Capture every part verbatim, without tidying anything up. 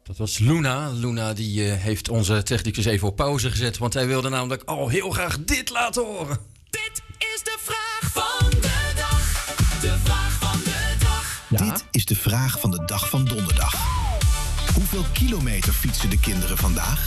Dat was Luna. Luna die uh, heeft onze technicus even op pauze gezet. Want hij wilde namelijk al heel graag dit laten horen. Dit is de vraag van de dag. De vraag van de dag. Ja? Dit is de vraag van de dag van donderdag. Hoeveel kilometer fietsen de kinderen vandaag?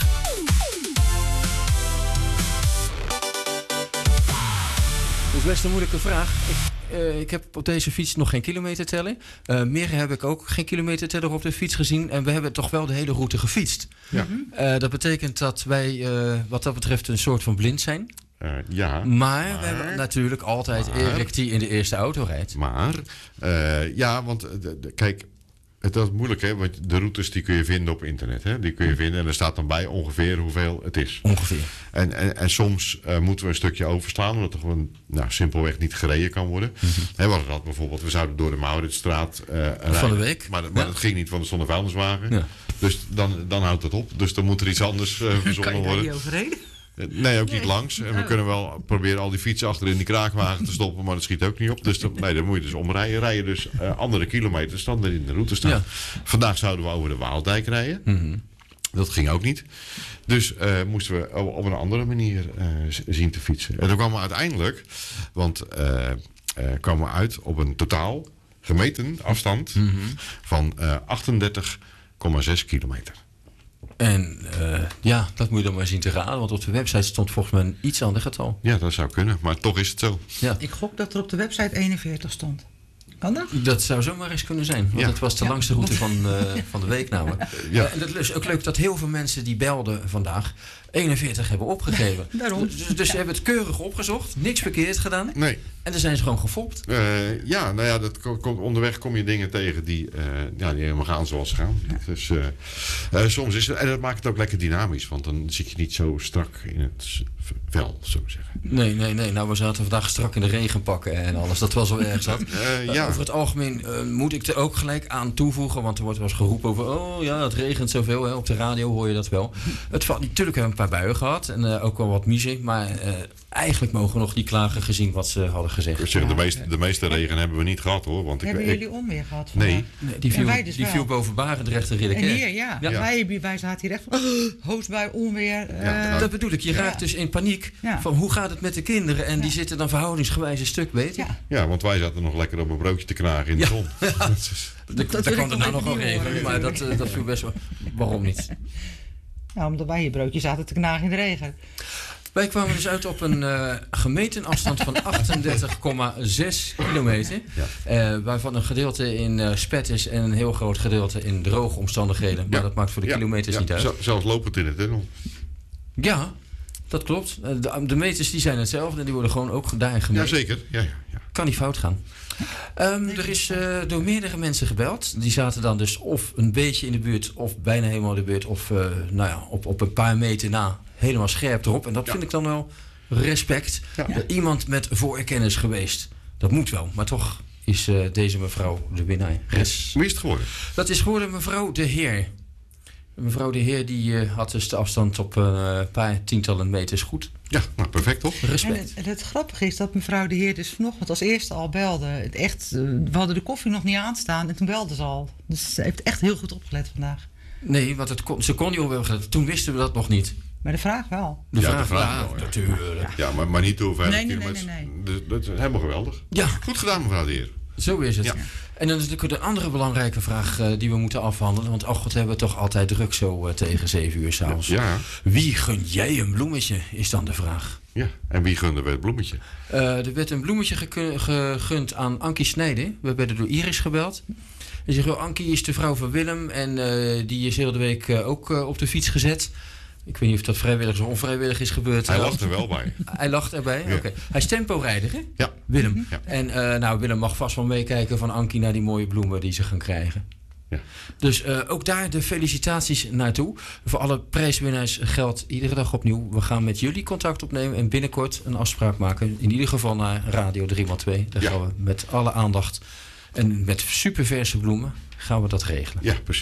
Dat is best een moeilijke vraag. Ik, uh, ik heb op deze fiets nog geen kilometerteller. Uh, meer heb ik ook geen kilometerteller op de fiets gezien. En we hebben toch wel de hele route gefietst. Ja. Uh, dat betekent dat wij uh, wat dat betreft een soort van blind zijn. Uh, ja, maar, maar we hebben natuurlijk altijd maar, Erik die in de eerste auto rijdt. Maar, uh, ja, want de, de, kijk, het is moeilijk, hè? Want de routes die kun je vinden op internet. Hè? Die kun je vinden en er staat dan bij ongeveer hoeveel het is. Ongeveer. En, en, en soms uh, moeten we een stukje overslaan, omdat er gewoon nou, simpelweg niet gereden kan worden. Mm-hmm. Hè, we hadden dat bijvoorbeeld, we zouden door de Mauritsstraat uh, rijden. Van de week. Maar, maar ja. dat ging niet, want er stond een vuilniswagen. Ja. Dus dan, dan houdt het op. Dus dan moet er iets anders uh, verzonnen worden. Kan je daar niet overheen? Nee, ook nee. niet langs. En we oh. kunnen wel proberen al die fietsen achter in die kraakwagen te stoppen, maar dat schiet ook niet op. Dus dan, nee, dan moet je dus omrijden. Rijden dus uh, andere kilometers dan er in de route staan. Ja. Vandaag zouden we over de Waaldijk rijden. Mm-hmm. Dat ging ook niet. Dus uh, moesten we op een andere manier uh, zien te fietsen. En dan kwamen we uiteindelijk, want uh, uh, kwamen we uit op een totaal gemeten afstand mm-hmm. van uh, achtendertig komma zes kilometer. En uh, ja, dat moet je dan maar zien te raden. Want op de website stond volgens mij een iets ander getal. Ja, dat zou kunnen. Maar toch is het zo. Ja. Ik gok dat er op de website eenenveertig stond. Kan dat? Dat zou zomaar eens kunnen zijn. Want ja. het was de ja. langste route van, uh, van de week namelijk. Ja. Uh, en het is ook leuk dat heel veel mensen die belden vandaag eenenveertig hebben opgegeven. Daarom. Dus, dus ze hebben het keurig opgezocht. Niks verkeerd gedaan. Nee. En dan zijn ze gewoon gefopt. Uh, ja, nou ja, dat komt, onderweg kom je dingen tegen die, uh, ja, die helemaal gaan zoals ze gaan. Ja. Dus uh, uh, soms is het, en dat maakt het ook lekker dynamisch. Want dan zit je niet zo strak in het vel, zo zeggen. Nee, nee, nee. Nou, we zaten vandaag strak in de regenpakken en alles. Dat was wel erg zat. Uh, ja. uh, over het algemeen uh, moet ik er ook gelijk aan toevoegen. Want er wordt wel eens geroepen over, oh ja, het regent zoveel. Hè. Op de radio hoor je dat wel. Het valt natuurlijk een paar buien gehad. En uh, ook wel wat muziek. Maar uh, eigenlijk mogen we nog niet klagen gezien wat ze hadden gezegd. Ik zeg, de, meeste, de meeste regen hebben we niet gehad hoor. Want hebben ik, jullie ik, onweer gehad? Nee. nee. Die viel, dus die viel boven Barendrecht en Ridderkerk. En hier, ja. ja. ja. Wij, wij zaten hier echt van, oh, hoosbui, onweer. Uh, ja, nou, dat bedoel ik. Je raakt ja. dus in paniek ja. van hoe gaat het met de kinderen? En ja. die zitten dan verhoudingsgewijs een stuk beter. Ja. ja, want wij zaten nog lekker op een broodje te knagen in de ja. zon. Ja. dat dat kwam er nou nog wel regenen, maar dat, uh, dat viel best wel. Waarom niet? Nou, omdat wij hier broodje zaten te knagen in de regen. Wij kwamen dus uit op een uh, gemeten afstand van achtendertig komma zes kilometer. Ja. Uh, waarvan een gedeelte in uh, spet is en een heel groot gedeelte in droge omstandigheden. Maar ja. dat maakt voor de ja. kilometers ja. niet uit. Z- zelfs lopend in het tunnel. Ja, dat klopt. De, de meters die zijn hetzelfde en die worden gewoon ook daar gemeten. Jazeker. Ja, ja, ja. Kan niet fout gaan. Um, er is uh, door meerdere mensen gebeld. Die zaten dan dus of een beetje in de buurt of bijna helemaal in de buurt. Of uh, nou ja, op, op een paar meter na helemaal scherp erop. En dat ja. vind ik dan wel respect. Ja. Uh, iemand met voorkennis geweest. Dat moet wel. Maar toch is uh, deze mevrouw de winnaar. Res. Wie is het geworden? Dat is geworden mevrouw De Heer. Mevrouw De Heer die uh, had dus de afstand op een uh, paar tientallen meters goed. Ja, nou perfect toch? Respect. En het, en het grappige is dat mevrouw De Heer dus vanochtend als eerste al belde. Het echt, uh, we hadden de koffie nog niet aanstaan en toen belde ze al. Dus ze heeft echt heel goed opgelet vandaag. Nee, want het kon, ze kon niet opgelet. Toen wisten we dat nog niet. Maar de vraag wel. De ja, vraag, de vraag ja, wel. Ja. Natuurlijk. Ja, ja maar, maar niet hoeveel nee, nee, kilometers. Nee, nee, nee. Dus, dat is helemaal geweldig. Ja. Goed gedaan mevrouw De Heer. Zo is het. Ja. En dan is natuurlijk een andere belangrijke vraag uh, die we moeten afhandelen. Want oh god, hebben we toch altijd druk zo uh, tegen zeven uur s'avonds. Ja. Wie gun jij een bloemetje, is dan de vraag. Ja, en wie gunde we het bloemetje? Uh, er werd een bloemetje geku- gegund aan Ankie Snijden. We werden door Iris gebeld. En zegt, Ankie is de vrouw van Willem. En uh, die is heel de week uh, ook uh, op de fiets gezet. Ik weet niet of dat vrijwillig of onvrijwillig is gebeurd. Hij lacht er wel bij. Hij lacht erbij? Ja. Oké. Okay. Hij is temporijder, hè? Ja. Willem. Ja. En uh, nou, Willem mag vast wel meekijken van Ankie naar die mooie bloemen die ze gaan krijgen. Ja. Dus uh, ook daar de felicitaties naartoe. Voor alle prijswinnaars geldt iedere dag opnieuw. We gaan met jullie contact opnemen en binnenkort een afspraak maken. In ieder geval naar Radio drie maal twee. Daar ja. gaan we met alle aandacht en met superverse bloemen gaan we dat regelen. Ja, precies.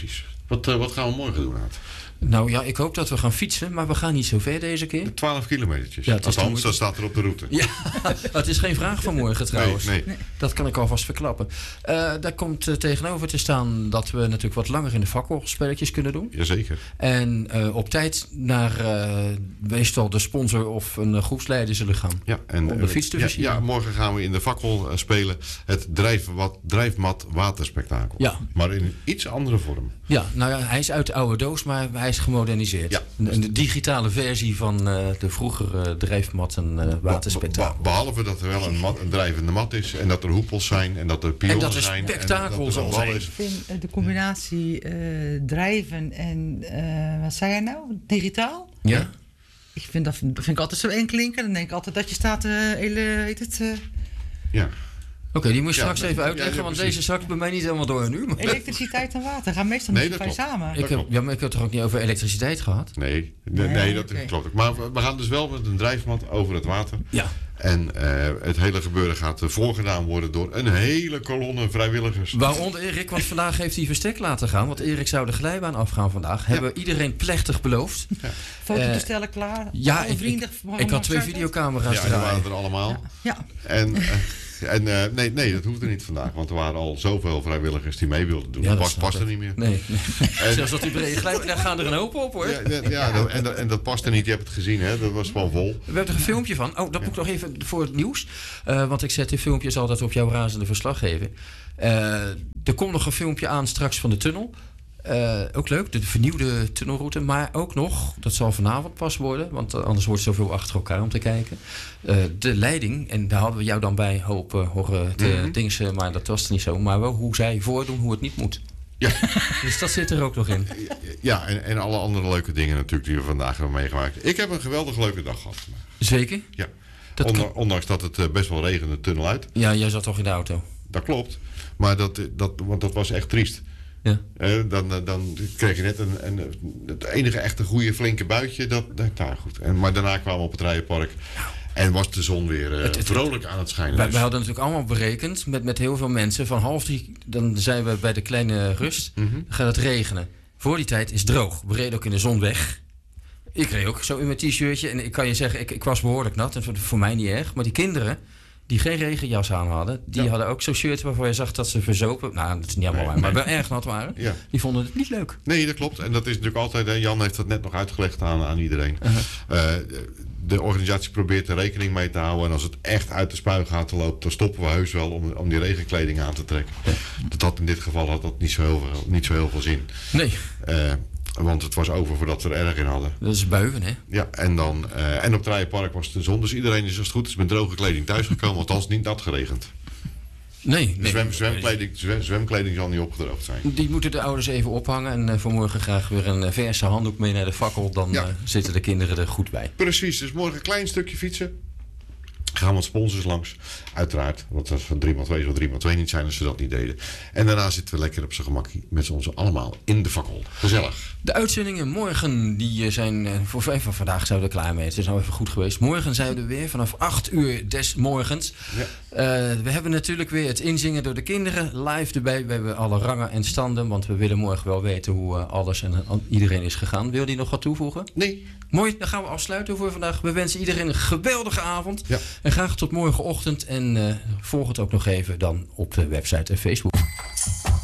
Wat, uh, wat gaan we morgen doen, Aad? Nou ja, ik hoop dat we gaan fietsen, maar we gaan niet zo ver deze keer. twaalf kilometertjes. Ja, het is Althans, toen- dat staat er op de route. Ja, het is geen vraag van morgen trouwens. Nee, nee. Dat kan ik alvast verklappen. Uh, daar komt uh, tegenover te staan dat we natuurlijk wat langer in de fakkelspelletjes kunnen doen. Jazeker. En uh, op tijd naar uh, meestal de sponsor of een uh, groepsleider zullen gaan. Ja, en, Om de fiets te ja, versieren. ja, morgen gaan we in de fakkel uh, spelen het drijfmat, drijfmat waterspektakel. Ja. Maar in een iets andere vorm. Ja, nou ja, hij is uit de oude doos, maar hij is gemoderniseerd. Ja. Een, een digitale versie van uh, de vroegere drijfmatten uh, waterspektakel. Be- behalve dat er wel een, mat, een drijvende mat is en dat er hoepels zijn en dat er pionnen En dat er zijn. spektakel en dat er zal bal zijn. is. Ik vind eh, de combinatie eh, drijven en, eh, wat zei jij nou? Digitaal? Ja? Ik vind dat, dat vind ik altijd zo één klinken. Dan denk ik altijd dat je staat, eh hele, heet het, eh, Ja. Oké, okay, die moet je Ja, straks nee, even ja, uitleggen, ja, want precies. deze zakt bij mij niet helemaal door nu. Maar elektriciteit en water. Gaan meestal Nee, niet dat bij klopt. samen. ik, heb, ja, maar ik heb het toch ook niet over elektriciteit gehad? Nee, nee, Nee, nee, dat oké. klopt ook. Maar we, we gaan dus wel met een drijfmat over het water. Ja. En uh, het hele gebeuren gaat uh, voorgedaan worden door een hele kolonne vrijwilligers. Waaronder Erik, want vandaag heeft hij verstek laten gaan. Want Erik zou de glijbaan afgaan vandaag. Hebben we iedereen plechtig beloofd. Fototoestellen uh, klaar. Ja, Alle ik, vrienden, ik, ik had twee videocamera's Ja, die draaien. waren er allemaal. Ja. ja. En, uh, en uh, nee, nee, dat hoefde niet vandaag. Want er waren al zoveel vrijwilligers die mee wilden doen. Ja, dat dat past, past er niet meer. Nee, nee. En, Zelfs dat die brede glijbaan, daar gaan er een hoop op hoor. Ja, ja, ja, dat, en, dat, en dat past er niet. Je hebt het gezien, hè? Dat was gewoon vol. We hebben er een filmpje van. Oh, dat moet ik nog even voor het nieuws. Uh, want ik zet die filmpjes altijd op jouw razende verslaggever. Uh, er komt nog een filmpje aan straks van de tunnel. Uh, ook leuk, de vernieuwde tunnelroute. Maar ook nog, dat zal vanavond pas worden. Want uh, anders wordt zoveel achter elkaar om te kijken. Uh, de leiding, en daar hadden we jou dan bij hopen horen te Mm-hmm. dingsen. Maar dat was niet zo. Maar wel hoe zij voordoen hoe het niet moet. Ja, Dus dat zit er ook nog in. ja en, en alle andere leuke dingen natuurlijk die we vandaag hebben meegemaakt. Ik heb een geweldig leuke dag gehad. Zeker? Ja. Dat Onder, kan- ondanks dat het uh, best wel regende de tunnel uit. Ja, jij zat toch in de auto? Dat klopt. Maar dat, dat, want dat was echt triest. Ja. Uh, dan, uh, dan kreeg je net een, een, het enige echte goede flinke buitje. Dat, dat, nou goed. En, maar daarna kwamen we op het Rijenpark. En was de zon weer uh, Het- het- vrolijk aan het schijnen. Wij, Dus- wij hadden natuurlijk allemaal berekend met, met heel veel mensen. Van half drie, dan zijn we bij de kleine rust. Mhm. Dan gaat het regenen. Voor die tijd is het droog. We reden ook in de zon weg. Ik reed ook zo in mijn t-shirtje. En ik kan je zeggen, ik, ik was behoorlijk nat. En voor, voor mij niet erg. Maar die kinderen die geen regenjas aan hadden. Die Ja. hadden ook zo'n shirt waarvan je zag dat ze verzopen. Nou, dat is niet allemaal Nee, waar. Maar nee. wel erg nat waren. Ja. Die vonden het niet leuk. Nee, dat klopt. En dat is natuurlijk altijd... Hè, Jan heeft dat net nog uitgelegd aan, aan iedereen. Uh-huh. Uh, de organisatie probeert er rekening mee te houden. En als het echt uit de spuig gaat te lopen... dan stoppen we heus wel om, om die regenkleding aan te trekken. Ja. Dat had in dit geval had dat niet zo heel veel, niet zo heel veel zin. Nee, Uh, want het was over voordat we er erg in hadden. dat is buiven, hè? Ja, en, dan, uh, en op het Rijenpark was het de zon. Dus iedereen is als het goed is met droge kleding thuisgekomen. Althans niet nat geregend. Nee, De nee. zwem, zwemkleding, zwem, zwemkleding zal niet opgedroogd zijn. Die moeten de ouders even ophangen. En uh, vanmorgen graag weer een uh, verse handdoek mee naar de fakkel. Dan Ja. uh, zitten de kinderen er goed bij. Precies, dus morgen een klein stukje fietsen. Gaan wat sponsors langs, uiteraard. Want dat van drie maal twee zou drie maal twee niet zijn als ze dat niet deden. En daarna zitten we lekker op z'n gemak met z'n ons allemaal in de fakkel. Gezellig. De uitzendingen morgen die uh, zijn uh, voor vijf van vandaag zouden we klaar mee. Het is nou even goed geweest. Morgen zijn we er weer vanaf acht uur des morgens. Ja. Uh, we hebben natuurlijk weer het inzingen door de kinderen live erbij. We hebben alle rangen en standen. Want we willen morgen wel weten hoe uh, alles en uh, iedereen is gegaan. Wil je nog wat toevoegen? Nee. Mooi, dan gaan we afsluiten voor vandaag. We wensen iedereen een geweldige avond. Ja. En graag tot morgenochtend. En uh, volg het ook nog even dan op de website en Facebook.